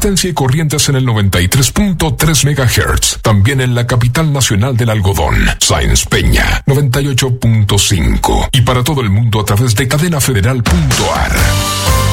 Resistencia y corrientes en el 93.3 MHz. También en la capital nacional del algodón, Sáenz Peña, 98.5. Y para todo el mundo a través de cadenafederal.ar.